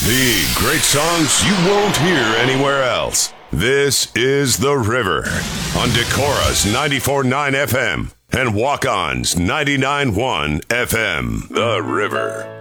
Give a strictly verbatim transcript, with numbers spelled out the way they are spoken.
The great songs you won't hear anywhere else. This is The River on Decora's ninety-four point nine F M and Walk-On's ninety-nine point one F M. The River.